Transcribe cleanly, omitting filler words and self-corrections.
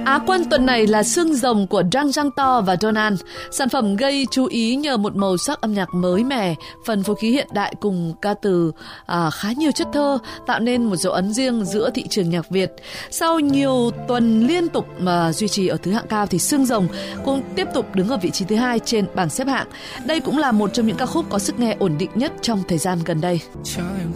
Á quân tuần này là Xương Rồng của Drang Giang To và Donan. Sản phẩm gây chú ý nhờ một màu sắc âm nhạc mới mẻ, phần phối khí hiện đại cùng ca từ khá nhiều chất thơ, tạo nên một dấu ấn riêng giữa thị trường nhạc Việt. Sau nhiều tuần liên tục mà duy trì ở thứ hạng cao thì Xương Rồng cũng tiếp tục đứng ở vị trí thứ 2 trên bảng xếp hạng. Đây cũng là một trong những ca khúc có sức nghe ổn định nhất trong thời gian gần đây.